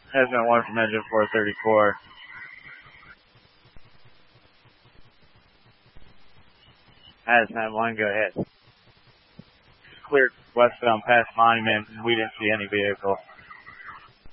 Hazmat 1 from engine 434. Hazmat 1, go ahead. Cleared westbound past Monument. We didn't see any vehicle.